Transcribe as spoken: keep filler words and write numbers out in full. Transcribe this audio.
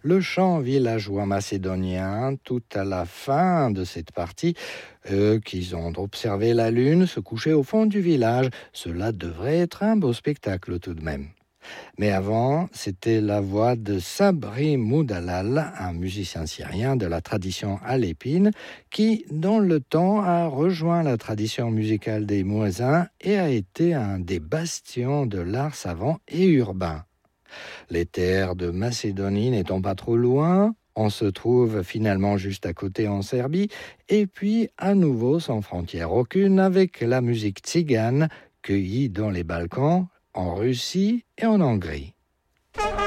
le chant villageois macédonien tout à la fin de cette partie. Eux qui ont observé la lune se coucher au fond du village, cela devrait être un beau spectacle tout de même. Mais avant, c'était la voix de Sabri Moudalal, un musicien syrien de la tradition alépine, qui, dans le temps, a rejoint la tradition musicale des Muezzins et a été un des bastions de l'art savant et urbain. Les terres de Macédonie n'étant pas trop loin, on se trouve finalement juste à côté en Serbie, et puis à nouveau sans frontière aucune avec la musique tzigane cueillie dans les Balkans, en Russie et en Hongrie.